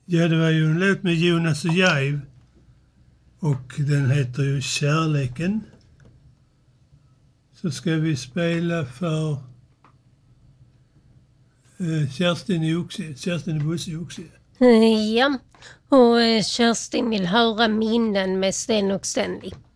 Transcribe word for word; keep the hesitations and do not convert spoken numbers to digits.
Ja, det var ju en låt med Jonas och Jive. Och den heter ju Kärleken. Så ska vi spela för eh, Kerstin i Oxie. Kerstin i Bosse i Oxie. Ja, och Kerstin vill höra minnen med Sten och Stanley.